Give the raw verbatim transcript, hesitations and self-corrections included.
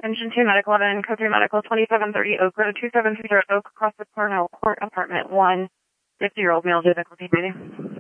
Engine two Medical eleven, Code three Medical twenty-seven thirty Oak Road, two seven three zero Oak, across the Cornell Court, apartment one, fifty-year-old male, difficulty breathing.